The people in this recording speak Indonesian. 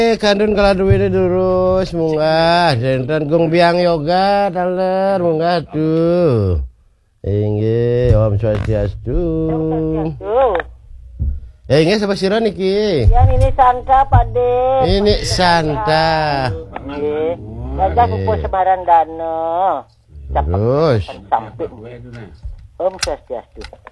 Kandun kalau duwine durus munggah denten gung biang yoga taler munggah tuh. Inggih Om Swastiastu. Inggih sapa sira niki? Yang ini Santa Pak De. Ini Santa. Nggih. Gajah kumpul sebaran dana. Terus Sampai Om Swastiastu.